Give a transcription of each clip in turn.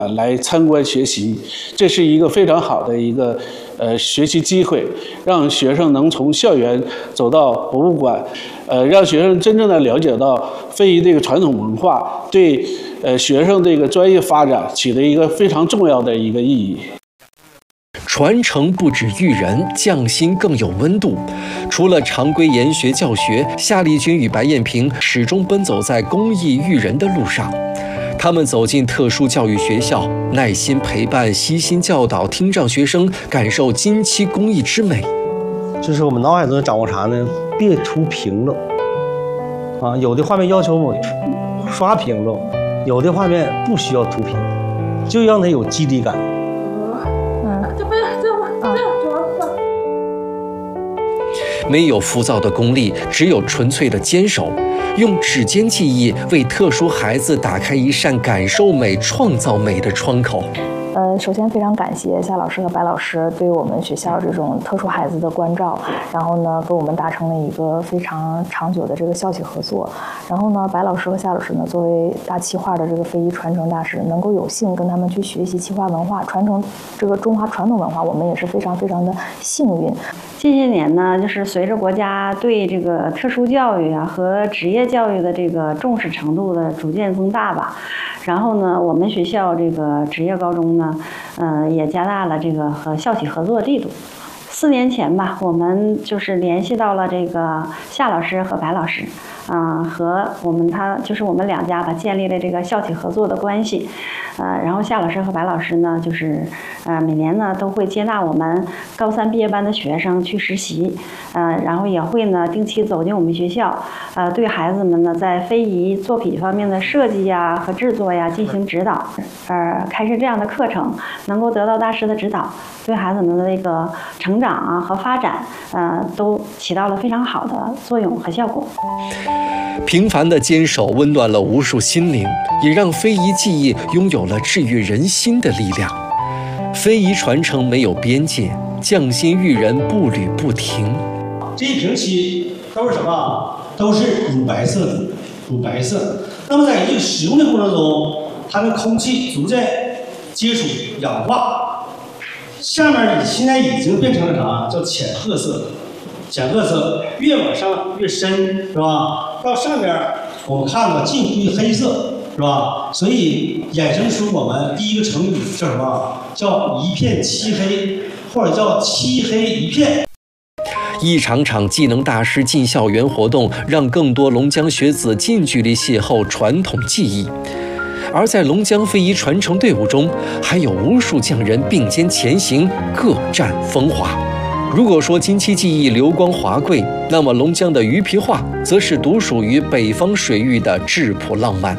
来参观学习，这是一个非常好的一个学习机会，让学生能从校园走到博物馆，让学生真正的了解到非遗这个传统文化对学生这个专业发展起了一个非常重要的一个意义。 传承不止育人，匠心更有温度。除了常规研学教学，夏丽君与白艳萍始终奔走在公益育人的路上。他们走进特殊教育学校，耐心陪伴、悉心教导听障学生感受金漆工艺之美。 就是我们脑海中掌握啥呢？别涂平了啊，有的画面要求我刷平了，有的画面不需要涂平，就让它有肌理感。 没有浮躁的功力，只有纯粹的坚守。用指尖技艺为特殊孩子打开一扇感受美、创造美的窗口。 首先非常感谢夏老师和白老师对我们学校这种特殊孩子的关照，然后呢，跟我们达成了一个非常长久的这个校企合作。然后呢，白老师和夏老师呢，作为大企划的这个非遗传承大使，能够有幸跟他们去学习企划文化，传承这个中华传统文化，我们也是非常非常的幸运。 近些年呢，就是随着国家对这个特殊教育啊和职业教育的这个重视程度的逐渐增大吧，然后呢，我们学校这个职业高中呢，也加大了这个和校企合作力度。4年前吧，我们就是联系到了这个夏老师和白老师，和我们我们两家吧建立了这个校企合作的关系，然后夏老师和白老师呢，就是每年呢都会接纳我们高3毕业班的学生去实习，然后也会呢定期走进我们学校，对孩子们呢在非遗作品方面的设计呀和制作呀进行指导，开设这样的课程，能够得到大师的指导，对孩子们的这个成长啊和发展，都起到了非常好的作用和效果。 平凡的坚守温暖了无数心灵，也让非遗技艺拥有了治愈人心的力量。非遗传承没有边界，匠心育人不履不停。 这一瓶漆都是什么？都是乳白色的，乳白色。那么在这个使用的过程中，它跟空气逐渐接触氧化，下面现在已经变成了啥？叫浅褐色。浅褐色越往上越深，是吧？到上面我们看到近乎于黑色，是吧？所以衍生出我们第一个成语叫什么？叫一片漆黑，或者叫漆黑一片。 一场场技能大师进校园活动，让更多龙江学子近距离邂逅传统技艺。而在龙江非遗传承队伍中，还有无数匠人并肩前行，各占风华。如果说金漆技艺流光华贵，那么龙江的鱼皮画则是独属于北方水域的质朴浪漫。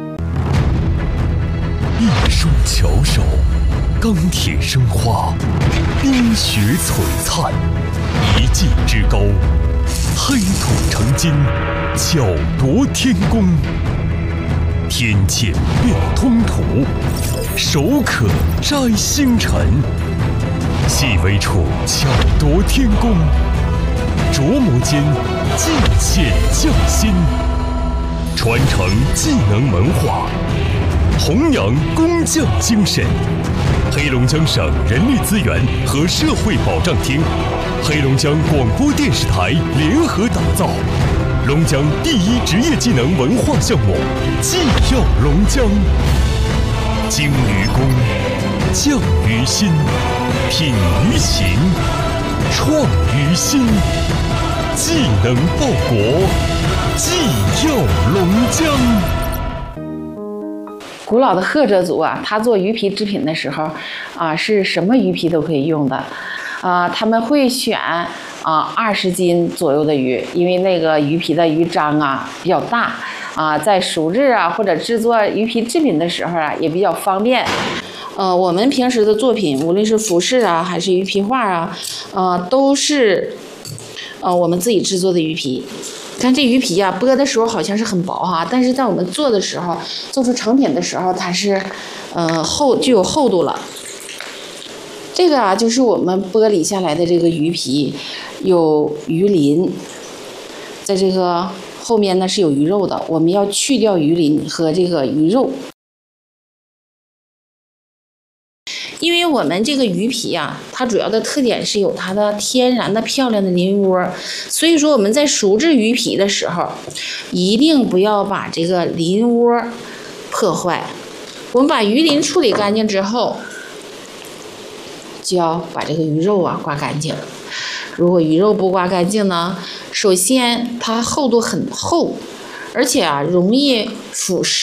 艺术巧手，钢铁生花，冰雪璀璨，一技之高，黑土成金，巧夺天工。天堑变通途，手可摘星辰。细微处巧夺天工，琢磨间尽显匠心。传承技能文化，弘扬工匠精神。黑龙江省人力资源和社会保障厅、黑龙江广播电视台联合打造龙江第一职业技能文化项目“技耀龙江”。精于工，匠于心，品于情，创于心，技能报国，技耀龙江。 古老的赫哲族啊，他做鱼皮制品的时候啊，是什么鱼皮都可以用的，他们会选20斤左右的鱼，因为那个鱼皮的鱼章啊比较大在熟制或者制作鱼皮制品的时候也比较方便。我们平时的作品，无论是服饰还是鱼皮画都是我们自己制作的鱼皮。看这鱼皮剥的时候好像是很薄但是在我们做的时候，做出成品的时候，它是具有厚度了。这个就是我们剥离下来的这个鱼皮，有鱼鳞，在这个后面呢是有鱼肉的，我们要去掉鱼鳞和这个鱼肉。 因为我们这个鱼皮啊，它主要的特点是有它的天然的漂亮的鳞窝，所以说我们在熟制鱼皮的时候，一定不要把这个鳞窝破坏。我们把鱼鳞处理干净之后，就要把这个鱼肉啊刮干净。如果鱼肉不刮干净呢，首先它厚度很厚，而且啊容易腐蚀。